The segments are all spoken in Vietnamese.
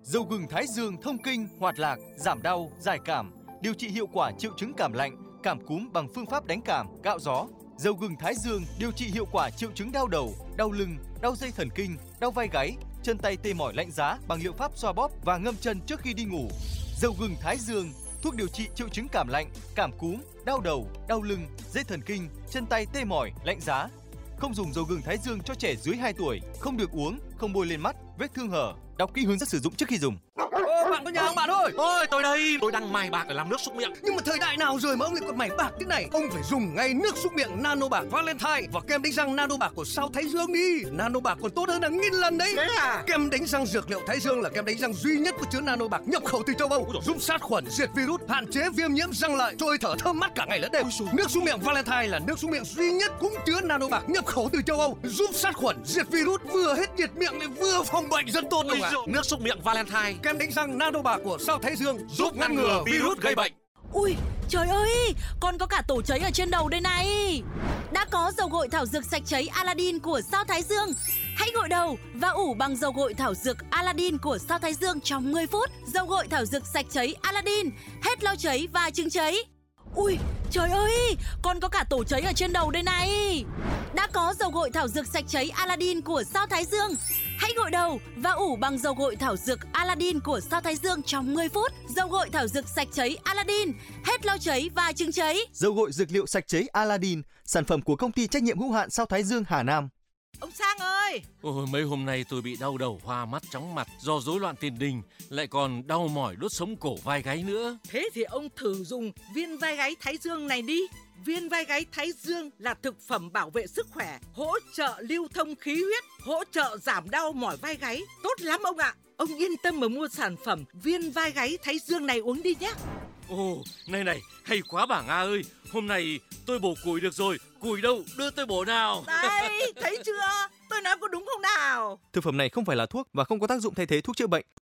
Dầu gừng Thái Dương thông kinh, hoạt lạc, giảm đau, giải cảm, điều trị hiệu quả triệu chứng cảm lạnh, cảm cúm bằng phương pháp đánh cảm, cạo gió. Dầu gừng Thái Dương điều trị hiệu quả triệu chứng đau đầu, đau lưng, đau dây thần kinh, đau vai gáy, chân tay tê mỏi lạnh giá bằng liệu pháp xoa bóp và ngâm chân trước khi đi ngủ. Dầu gừng Thái Dương, thuốc điều trị triệu chứng cảm lạnh, cảm cúm, đau đầu, đau lưng, dây thần kinh, chân tay tê mỏi, lạnh giá. Không dùng dầu gừng Thái Dương cho trẻ dưới 2 tuổi, không được uống, không bôi lên mắt, vết thương hở. Đọc kỹ hướng dẫn sử dụng trước khi dùng. Bạn có nhà không bạn ơi? Ôi tôi đây, tôi đang mài bạc để làm nước súc miệng. Nhưng mà thời đại nào rồi mà ông lại còn mài bạc thế này? Ông phải dùng ngay nước súc miệng Nano Bạc Valentine và kem đánh răng Nano Bạc của Sao Thái Dương đi. Nano Bạc còn tốt hơn hàng nghìn lần đấy. Thế à? Kem đánh răng dược liệu Thái Dương là kem đánh răng duy nhất có chứa Nano Bạc nhập khẩu từ châu Âu, giúp sát khuẩn, diệt virus, hạn chế viêm nhiễm răng lợi, trôi thở thơm mát cả ngày lẫn đêm. Nước súc miệng Valentine là nước súc miệng duy nhất cũng chứa Nano Bạc nhập khẩu từ châu Âu, giúp sát khuẩn, diệt virus, vừa hết nhiệt miệng lại vừa phòng bệnh rất tốt luôn ạ. Nước súc miệng Valentine, kem đánh răng Nano Bạc của Sao Thái Dương giúp ngăn ngừa virus gây bệnh. Ui, trời ơi, còn có cả tổ cháy ở trên đầu đây này. Đã có dầu gội thảo dược sạch cháy Aladdin của Sao Thái Dương. Hãy gội đầu và ủ bằng dầu gội thảo dược Aladdin của Sao Thái Dương trong 10 phút. Dầu gội thảo dược sạch cháy Aladdin, hết lau cháy và chứng cháy. Ui, trời ơi, còn có cả tổ cháy ở trên đầu đây này. Đã có dầu gội thảo dược sạch cháy Aladdin của Sao Thái Dương. Hãy gội đầu và ủ bằng dầu gội thảo dược Aladdin của Sao Thái Dương trong 10 phút. Dầu gội thảo dược sạch cháy Aladdin, hết lau cháy và chứng cháy. Dầu gội dược liệu sạch cháy Aladdin, sản phẩm của công ty trách nhiệm hữu hạn Sao Thái Dương Hà Nam. Ông Sang ơi! Ôi, mấy hôm nay tôi bị đau đầu, hoa mắt, chóng mặt do rối loạn tiền đình, lại còn đau mỏi đốt sống cổ vai gáy nữa. Thế thì ông thử dùng viên vai gáy Thái Dương này đi. Viên vai gáy Thái Dương là thực phẩm bảo vệ sức khỏe, hỗ trợ lưu thông khí huyết, hỗ trợ giảm đau mỏi vai gáy. Tốt lắm ông ạ! Ông yên tâm mà mua sản phẩm viên vai gáy Thái Dương này uống đi nhé. Ồ, này, hay quá bà Nga ơi. Hôm nay tôi bổ củi được rồi. Củi đâu, đưa tôi bổ nào. Đây, thấy chưa? Tôi nói có đúng không nào? Thực phẩm này không phải là thuốc và không có tác dụng thay thế thuốc chữa bệnh.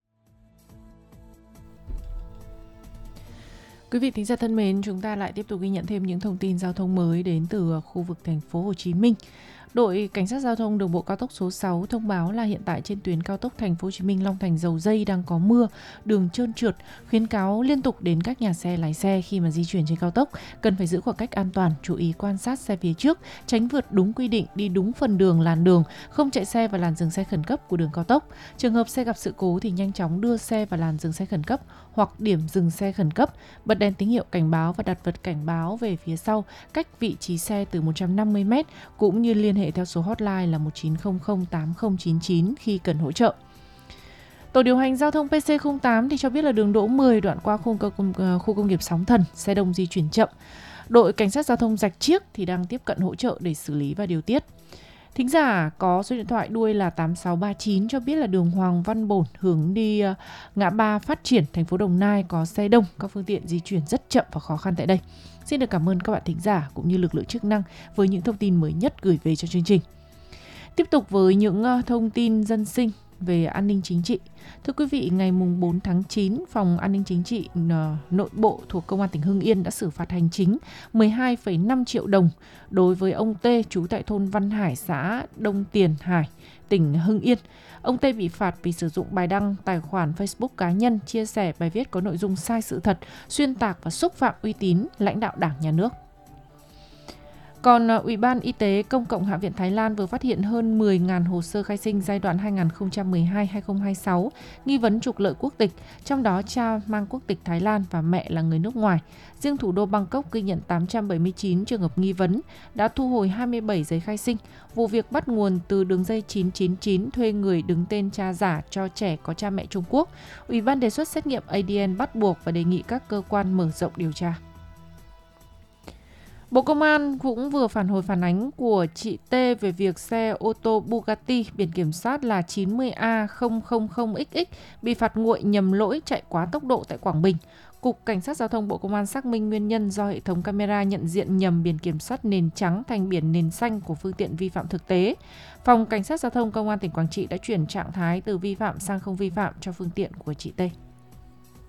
Quý vị thính giả thân mến, chúng ta lại tiếp tục ghi nhận thêm những thông tin giao thông mới đến từ khu vực thành phố Hồ Chí Minh. Đội Cảnh sát Giao thông Đường bộ cao tốc số 6 thông báo là hiện tại trên tuyến cao tốc Thành phố Hồ Chí Minh Long Thành Dầu Giây đang có mưa, đường trơn trượt, khuyến cáo liên tục đến các nhà xe lái xe khi mà di chuyển trên cao tốc cần phải giữ khoảng cách an toàn, chú ý quan sát xe phía trước, tránh vượt đúng quy định, đi đúng phần đường làn đường, không chạy xe vào làn dừng xe khẩn cấp của đường cao tốc. Trường hợp xe gặp sự cố thì nhanh chóng đưa xe vào làn dừng xe khẩn cấp hoặc điểm dừng xe khẩn cấp, bật đèn tín hiệu cảnh báo và đặt vật cảnh báo về phía sau cách vị trí xe từ 150 m, cũng như liên hệ theo số hotline là 1900 8099 khi cần hỗ trợ. Tổ điều hành giao thông PC08 thì cho biết là đường Đỗ 10 đoạn qua khu công nghiệp Sóng Thần, xe đông di chuyển chậm. Đội Cảnh sát Giao thông Rạch Chiếc thì đang tiếp cận hỗ trợ để xử lý và điều tiết. Thính giả có số điện thoại đuôi là 8639 cho biết là đường Hoàng Văn Bổn hướng đi ngã ba Phát Triển, thành phố Đồng Nai có xe đông, các phương tiện di chuyển rất chậm và khó khăn tại đây. Xin được cảm ơn các bạn thính giả cũng như lực lượng chức năng với những thông tin mới nhất gửi về cho chương trình. Tiếp tục với những thông tin dân sinh về an ninh chính trị. Thưa quý vị, ngày 4 tháng 9, Phòng An ninh Chính trị Nội bộ thuộc Công an tỉnh Hưng Yên đã xử phạt hành chính 12,5 triệu đồng đối với ông T, trú tại thôn Văn Hải, xã Đông Tiền Hải, tỉnh Hưng Yên. Ông T bị phạt vì sử dụng bài đăng tài khoản Facebook cá nhân chia sẻ bài viết có nội dung sai sự thật, xuyên tạc và xúc phạm uy tín lãnh đạo Đảng, Nhà nước. Còn Ủy ban Y tế Công cộng Hạ viện Thái Lan vừa phát hiện hơn 10.000 hồ sơ khai sinh giai đoạn 2012-2026 nghi vấn trục lợi quốc tịch, trong đó cha mang quốc tịch Thái Lan và mẹ là người nước ngoài. Riêng thủ đô Bangkok ghi nhận 879 trường hợp nghi vấn, đã thu hồi 27 giấy khai sinh. Vụ việc bắt nguồn từ đường dây 999 thuê người đứng tên cha giả cho trẻ có cha mẹ Trung Quốc. Ủy ban đề xuất xét nghiệm ADN bắt buộc và đề nghị các cơ quan mở rộng điều tra. Bộ Công an cũng vừa phản hồi phản ánh của chị T về việc xe ô tô Bugatti biển kiểm soát là 90A000XX bị phạt nguội nhầm lỗi chạy quá tốc độ tại Quảng Bình. Cục Cảnh sát Giao thông Bộ Công an xác minh nguyên nhân do hệ thống camera nhận diện nhầm biển kiểm soát nền trắng thành biển nền xanh của phương tiện vi phạm thực tế. Phòng Cảnh sát Giao thông Công an tỉnh Quảng Trị đã chuyển trạng thái từ vi phạm sang không vi phạm cho phương tiện của chị T.